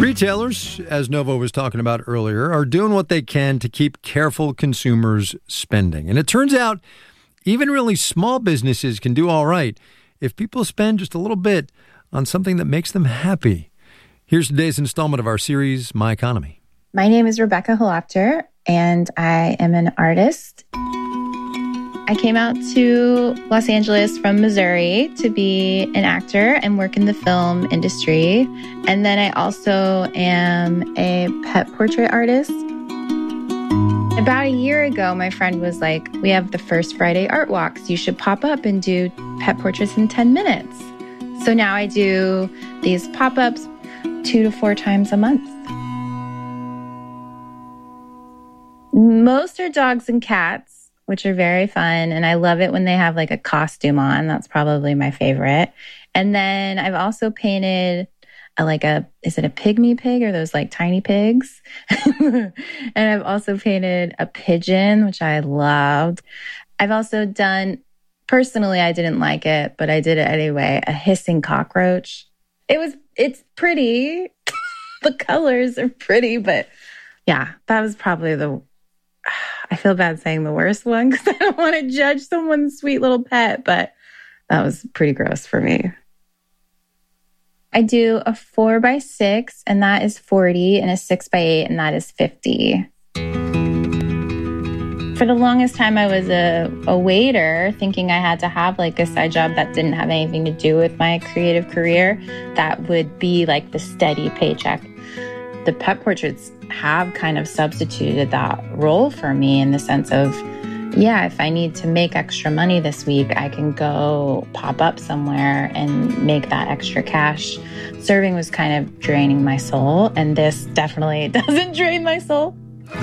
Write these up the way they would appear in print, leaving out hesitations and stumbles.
Retailers, as Nova was talking about earlier, are doing what they can to keep careful consumers spending. And it turns out even really small businesses can do all right if people spend just a little bit on something that makes them happy. Here's today's installment of our series, My Economy. My name is Rebecca Holopter, and I am an artist. I came out to Los Angeles from Missouri to be an actor and work in the film industry. And then I also am a pet portrait artist. About a year ago, my friend was like, we have the First Friday art walks. You should pop up and do pet portraits in 10 minutes. So now I do these pop-ups 2 to 4 times a month. Most are dogs and cats, which are very fun. And I love it when they have like a costume on. That's probably my favorite. And then I've also painted is it a pygmy pig or those like tiny pigs? And I've also painted a pigeon, which I loved. I've also done, personally, I didn't like it, but I did it anyway, a hissing cockroach. It's pretty. The colors are pretty, but yeah, that was probably I feel bad saying the worst one because I don't want to judge someone's sweet little pet, but that was pretty gross for me. I do a 4x6, and that is 40, and a 6x8, and that is 50. For the longest time, I was a waiter, thinking I had to have like a side job that didn't have anything to do with my creative career. That would be like the steady paycheck. The pet portraits have kind of substituted that role for me in the sense of, yeah, if I need to make extra money this week, I can go pop up somewhere and make that extra cash. Serving was kind of draining my soul, and this definitely doesn't drain my soul.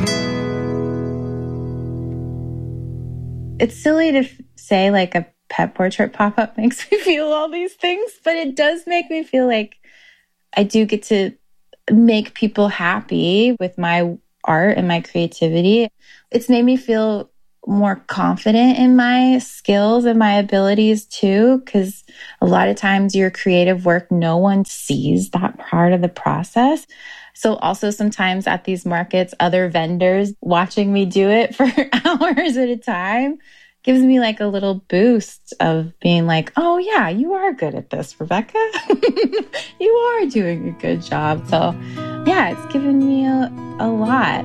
It's silly to say like a pet portrait pop-up makes me feel all these things, but it does make me feel like I do get to make people happy with my art and my creativity. It's made me feel more confident in my skills and my abilities too, because a lot of times your creative work, no one sees that part of the process. So also sometimes at these markets, other vendors watching me do it for hours at a time gives me like a little boost of being like, oh yeah, you are good at this, Rebecca. You are doing a good job. So yeah, it's given me a lot.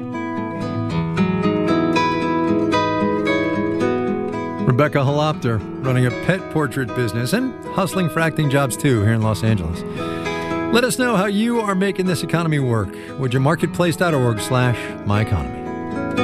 Rebecca Holopter, running a pet portrait business and hustling for acting jobs too here in Los Angeles. Let us know how you are making this economy work. Would you marketplace.org/myeconomy.